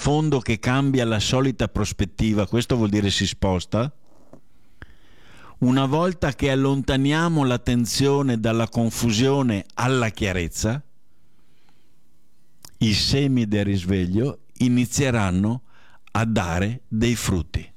profondo che cambia la solita prospettiva, questo vuol dire si sposta. Una volta che allontaniamo l'attenzione dalla confusione alla chiarezza, i semi del risveglio inizieranno a dare dei frutti.